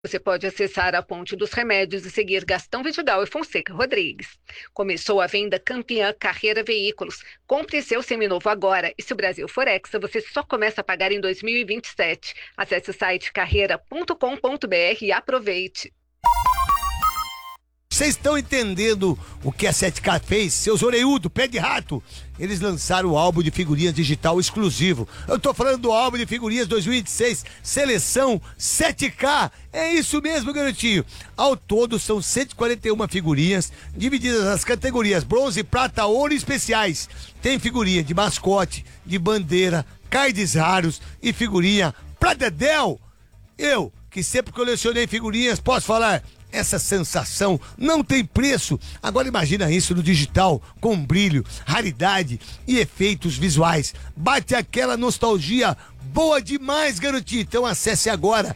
Você pode acessar a Fonte dos Remédios e seguir Gastão Vidigal e Fonseca Rodrigues. Começou a venda Campeã Carreira Veículos. Compre seu seminovo agora e se o Brasil for Hexa, você só começa a pagar em 2027. Acesse o site carreira.com.br e aproveite. Vocês estão entendendo o que a 7K fez? Seus orelhudos, pé de rato. Eles lançaram o álbum de figurinhas digital exclusivo. Eu tô falando do álbum de figurinhas 2026, Seleção 7K. É isso mesmo, garotinho. Ao todo são 141 figurinhas, divididas nas categorias bronze, prata, ouro e especiais. Tem figurinha de mascote, de bandeira, cards raros e figurinha pra dedéu. Eu, que sempre colecionei figurinhas, posso falar... Essa sensação não tem preço. Agora imagina isso no digital, com brilho, raridade e efeitos visuais. Bate aquela nostalgia boa demais, garotinho. Então acesse agora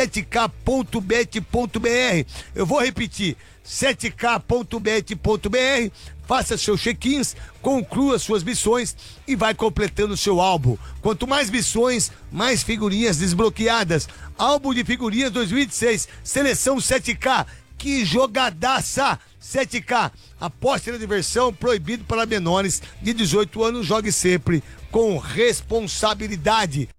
7k.bet.br. Eu vou repetir, 7k.bet.br. Faça seus check-ins, conclua suas missões e vai completando seu álbum. Quanto mais missões, mais figurinhas desbloqueadas. Álbum de figurinhas 2026, Seleção 7K. Que jogadaça! 7K, aposte na diversão, proibido para menores de 18 anos. Jogue sempre com responsabilidade.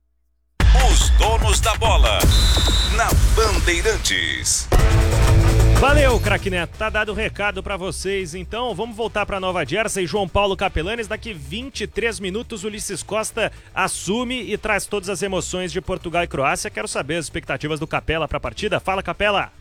Os donos da bola, na Bandeirantes. Valeu, craque Neto. Tá dado o recado pra vocês. Então, vamos voltar pra Nova Jersey. João Paulo Capelanes, daqui 23 minutos, Ulisses Costa assume e traz todas as emoções de Portugal e Croácia. Quero saber as expectativas do Capela pra partida. Fala, Capela.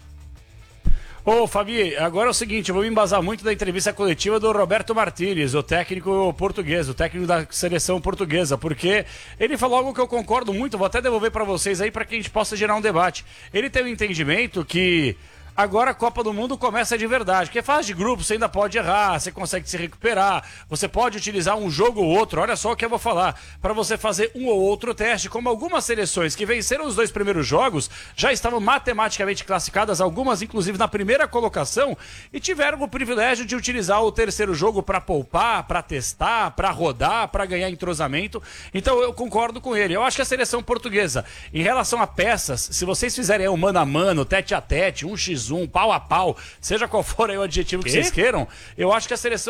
Ô, Fabi, agora é o seguinte, eu vou me embasar muito da entrevista coletiva do Roberto Martínez, o técnico português, o técnico da seleção portuguesa, porque ele falou algo que eu concordo muito, vou até devolver pra vocês aí pra que a gente possa gerar um debate. Ele tem um entendimento que... Agora a Copa do Mundo começa de verdade, porque fase de grupo você ainda pode errar, você consegue se recuperar, você pode utilizar um jogo ou outro, olha só o que eu vou falar, para você fazer um ou outro teste, como algumas seleções que venceram os 2 primeiros jogos, já estavam matematicamente classificadas, algumas inclusive na primeira colocação, e tiveram o privilégio de utilizar o terceiro jogo para poupar, para testar, para rodar, para ganhar entrosamento. Então eu concordo com ele, eu acho que a seleção portuguesa, em relação a peças, se vocês fizerem um mano a mano, tete a tete, 1x1, pau a pau, seja qual for aí o adjetivo que vocês queiram, eu acho que a seleção...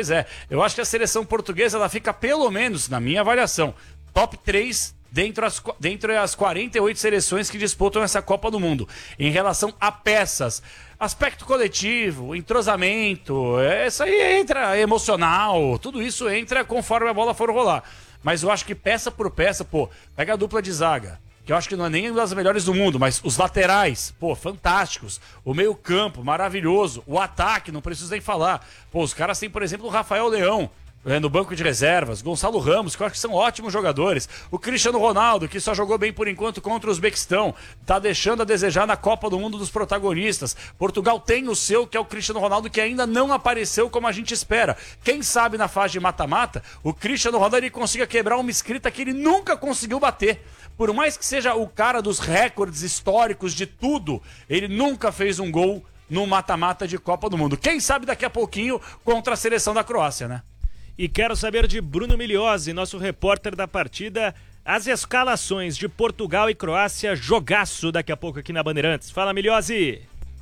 eu acho que a seleção portuguesa, ela fica pelo menos, na minha avaliação, top 3 dentre as 48 seleções que disputam essa Copa do Mundo. Em relação a peças, aspecto coletivo, entrosamento, isso aí entra emocional, tudo isso entra conforme a bola for rolar. Mas eu acho que peça por peça, pega a dupla de zaga, que eu acho que não é nem uma das melhores do mundo, mas os laterais, fantásticos. O meio-campo, maravilhoso. O ataque, não preciso nem falar. Os caras têm, por exemplo, o Rafael Leão, no banco de reservas, Gonçalo Ramos, que eu acho que são ótimos jogadores, o Cristiano Ronaldo, que só jogou bem por enquanto contra o Uzbequistão, tá deixando a desejar na Copa do Mundo dos protagonistas. Portugal tem o seu, que é o Cristiano Ronaldo, que ainda não apareceu como a gente espera. Quem sabe na fase de mata-mata, o Cristiano Ronaldo ele consiga quebrar uma escrita que ele nunca conseguiu bater. Por mais que seja o cara dos recordes históricos de tudo, ele nunca fez um gol no mata-mata de Copa do Mundo. Quem sabe daqui a pouquinho contra a seleção da Croácia, né? E quero saber de Bruno Migliozzi, nosso repórter da partida, as escalações de Portugal e Croácia, jogaço daqui a pouco aqui na Bandeirantes. Fala, Migliozzi!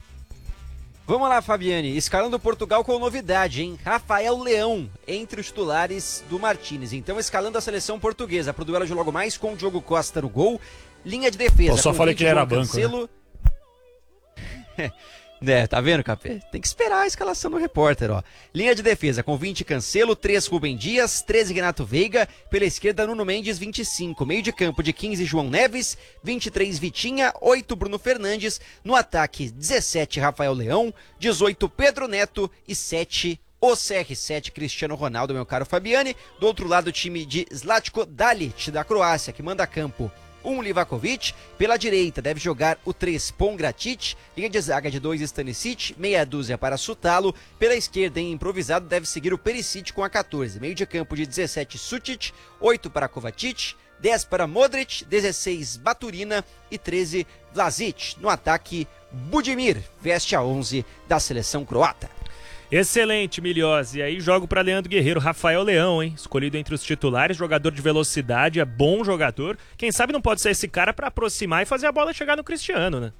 Vamos lá, Fabiane, escalando Portugal com novidade, hein? Rafael Leão entre os titulares do Martínez. Então, escalando a seleção portuguesa para o duelo de logo mais com o Diogo Costa no gol. Linha de defesa. Eu só falei que ele era banco, Cancelo, tá vendo, Capê? Tem que esperar a escalação do repórter, ó. Linha de defesa com 20 Cancelo, 3 Rubem Dias, 13 Renato Veiga, pela esquerda Nuno Mendes, 25. Meio de campo de 15 João Neves, 23 Vitinha, 8 Bruno Fernandes, no ataque 17 Rafael Leão, 18 Pedro Neto e 7 o CR7 Cristiano Ronaldo, meu caro Fabiane. Do outro lado o time de Zlatko Dalic da Croácia, que manda a campo Livakovic, pela direita deve jogar o 3 Pongratic, linha de zaga de 2 Stanisic, meia dúzia para Sutalo, pela esquerda em improvisado deve seguir o Perisic com a 14, meio de campo de 17 Sutic, 8 para Kovacic, 10 para Modric, 16 Baturina e 13 Vlasic. No ataque, Budimir veste a 11 da seleção croata. Excelente, Milhose. E aí jogo para Leandro Guerreiro, Rafael Leão, hein? Escolhido entre os titulares, jogador de velocidade, é bom jogador. Quem sabe não pode ser esse cara para aproximar e fazer a bola chegar no Cristiano, né?